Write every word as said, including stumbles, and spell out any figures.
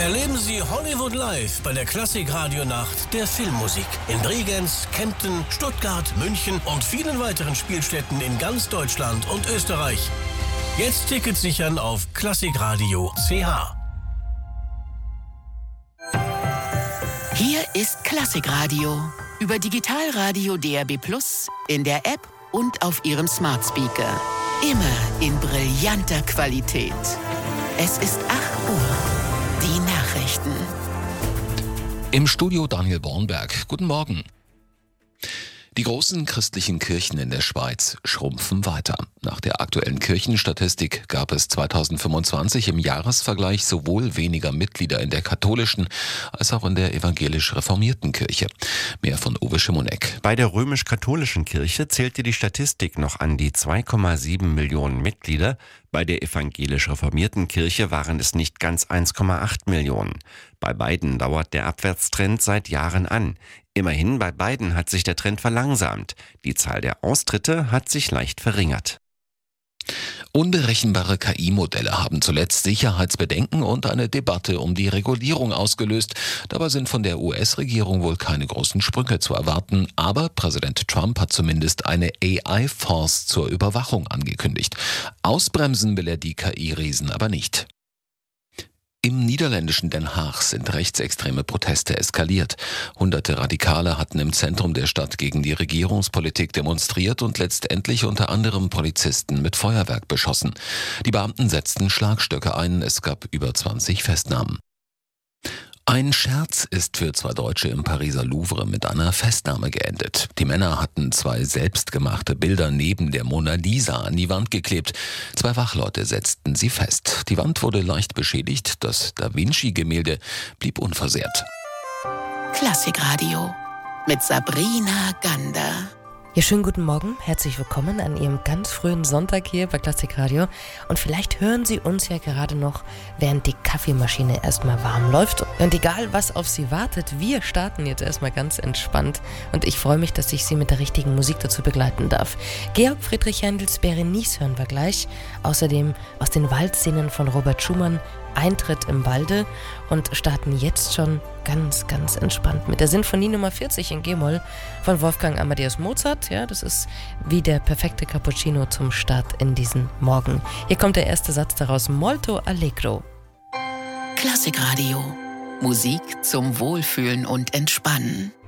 Erleben Sie Hollywood Live bei der Klassik-Radio-Nacht der Filmmusik. In Bregenz, Kempten, Stuttgart, München und vielen weiteren Spielstätten in ganz Deutschland und Österreich. Jetzt Tickets sichern auf klassikradio punkt c h. Hier ist Klassikradio. Über Digitalradio D A B plus, in der App und auf Ihrem Smart Speaker. Immer in brillanter Qualität. Es ist acht Uhr. Die Nachrichten. Im Studio Daniel Bornberg. Guten Morgen. Die großen christlichen Kirchen in der Schweiz schrumpfen weiter. Nach der aktuellen Kirchenstatistik gab es zweitausendfünfundzwanzig im Jahresvergleich sowohl weniger Mitglieder in der katholischen als auch in der evangelisch-reformierten Kirche. Mehr von Uwe Schimonek. Bei der römisch-katholischen Kirche zählte die Statistik noch an die zwei Komma sieben Millionen Mitglieder. Bei der evangelisch-reformierten Kirche waren es nicht ganz eins Komma acht Millionen. Bei beiden dauert der Abwärtstrend seit Jahren an. Immerhin, bei beiden hat sich der Trend verlangsamt. Die Zahl der Austritte hat sich leicht verringert. Unberechenbare K I-Modelle haben zuletzt Sicherheitsbedenken und eine Debatte um die Regulierung ausgelöst. Dabei sind von der U S-Regierung wohl keine großen Sprünge zu erwarten. Aber Präsident Trump hat zumindest eine A I-Force zur Überwachung angekündigt. Ausbremsen will er die K I-Riesen aber nicht. Im niederländischen Den Haag sind rechtsextreme Proteste eskaliert. Hunderte Radikale hatten im Zentrum der Stadt gegen die Regierungspolitik demonstriert und letztendlich unter anderem Polizisten mit Feuerwerk beschossen. Die Beamten setzten Schlagstöcke ein, es gab über zwanzig Festnahmen. Ein Scherz ist für zwei Deutsche im Pariser Louvre mit einer Festnahme geendet. Die Männer hatten zwei selbstgemachte Bilder neben der Mona Lisa an die Wand geklebt. Zwei Wachleute setzten sie fest. Die Wand wurde leicht beschädigt, das Da Vinci-Gemälde blieb unversehrt. Klassikradio mit Sabrina Gander. Ja, schönen guten Morgen, herzlich willkommen an Ihrem ganz frühen Sonntag hier bei Klassikradio. Und vielleicht hören Sie uns ja gerade noch, während die Kaffeemaschine erstmal warm läuft. Und egal, was auf Sie wartet, wir starten jetzt erstmal ganz entspannt. Und ich freue mich, dass ich Sie mit der richtigen Musik dazu begleiten darf. Georg Friedrich Händels Berenice hören wir gleich. Außerdem aus den Waldszenen von Robert Schumann, Eintritt im Walde, und starten jetzt schon ganz, ganz entspannt mit der Sinfonie Nummer vierzig in G-Moll von Wolfgang Amadeus Mozart. Ja, das ist wie der perfekte Cappuccino zum Start in diesen Morgen. Hier kommt der erste Satz daraus: Molto Allegro. Klassikradio. Musik zum Wohlfühlen und Entspannen.